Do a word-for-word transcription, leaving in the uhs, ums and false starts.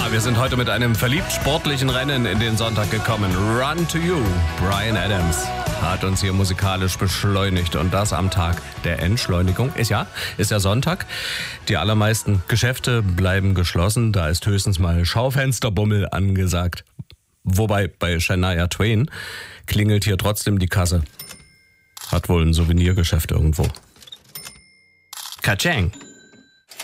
Ja, wir sind heute mit einem verliebt sportlichen Rennen in den Sonntag gekommen. Run to You. Bryan Adams hat uns hier musikalisch beschleunigt und das am Tag der Entschleunigung. Ist ja, ist ja Sonntag. Die allermeisten Geschäfte bleiben geschlossen. Da ist höchstens mal Schaufensterbummel angesagt. Wobei bei Shania Twain klingelt hier trotzdem die Kasse. Hat wohl ein Souvenirgeschäft irgendwo. Katschang!